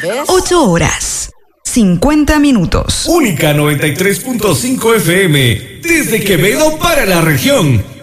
8 horas, 50 minutos. Única 93.5 FM, desde Quevedo para la región.